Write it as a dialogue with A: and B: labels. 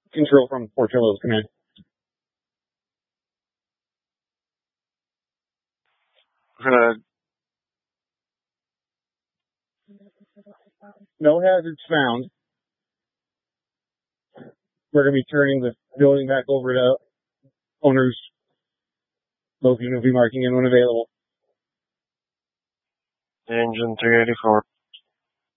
A: Control from Portillo's command. No hazards found. We're going to be turning the building back over to owners. Both units will be marking in when available.
B: Engine 384.